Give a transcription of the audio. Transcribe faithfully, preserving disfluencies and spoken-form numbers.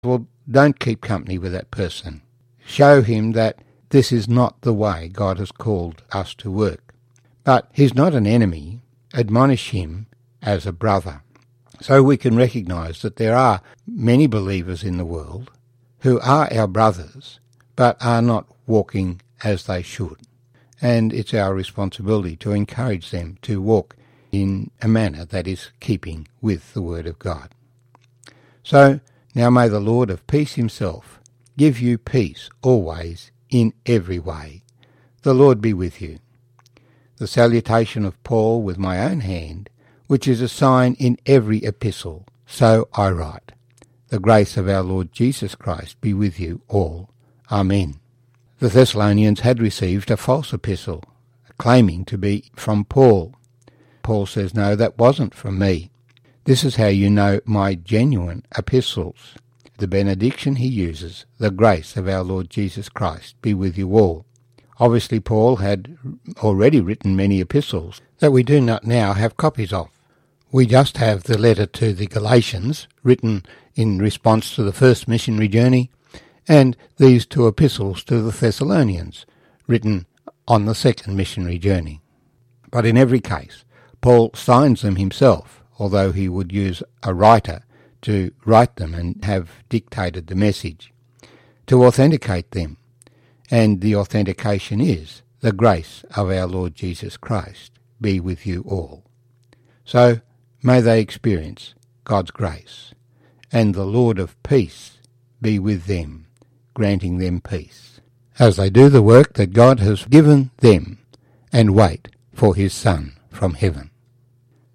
Well, don't keep company with that person. Show him that this is not the way God has called us to work. But he's not an enemy. Admonish him as a brother. So we can recognise that there are many believers in the world who are our brothers, but are not walking as they should. And it's our responsibility to encourage them to walk in a manner that is keeping with the Word of God. So now may the Lord of peace himself give you peace always in every way. The Lord be with you. The salutation of Paul with my own hand, which is a sign in every epistle, so I write. The grace of our Lord Jesus Christ be with you all. Amen. The Thessalonians had received a false epistle, claiming to be from Paul. Paul says, no, that wasn't from me. This is how you know my genuine epistles. The benediction he uses, the grace of our Lord Jesus Christ be with you all. Obviously Paul had already written many epistles that we do not now have copies of. We just have the letter to the Galatians, written in response to the first missionary journey, and these two epistles to the Thessalonians, written on the second missionary journey. But in every case, Paul signs them himself, although he would use a writer to write them and have dictated the message, to authenticate them. And the authentication is, the grace of our Lord Jesus Christ be with you all. So may they experience God's grace, and the Lord of peace be with them, granting them peace, as they do the work that God has given them, and wait for his Son from heaven.